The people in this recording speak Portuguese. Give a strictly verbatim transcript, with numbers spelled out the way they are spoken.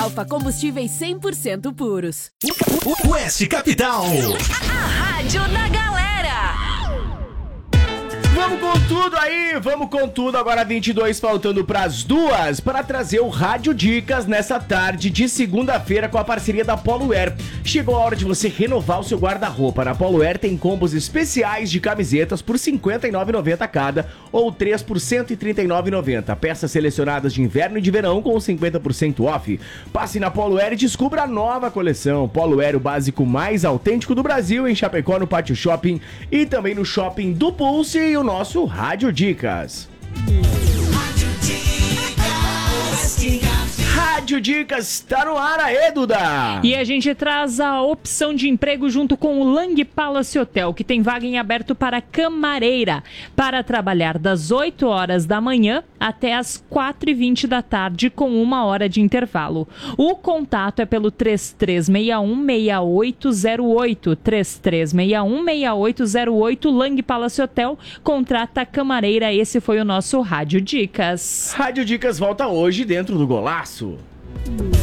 Alfa Combustíveis cem por cento puros. Oeste Capital. A rádio da galera. Vamos com tudo aí, vamos com tudo. Agora vinte e dois faltando pras duas, para trazer o Rádio Dicas nessa tarde de segunda-feira com a parceria da Polo Air. Chegou a hora de você renovar o seu guarda-roupa. Na Polo Air tem combos especiais de camisetas por cinquenta e nove reais e noventa centavos cada ou três por cento e trinta e nove reais e noventa centavos. Peças selecionadas de inverno e de verão com cinquenta por cento off. Passe na Polo Air e descubra a nova coleção. Polo Air, o básico mais autêntico do Brasil, em Chapecó, no Pátio Shopping e também no Shopping do Pulse e o nosso Rádio Dicas. Rádio Dicas. Rádio Dicas tá no ar, aê, Duda! E a gente traz a opção de emprego junto com o Lang Palace Hotel, que tem vaga em aberto para camareira, para trabalhar das oito horas da manhã até as quatro e vinte da tarde, com uma hora de intervalo. O contato é pelo três três seis um, seis oito zero oito, três três seis um, seis oito zero oito, Lang Palace Hotel, contrata camareira. Esse foi o nosso Rádio Dicas. Rádio Dicas volta hoje dentro do Golaço.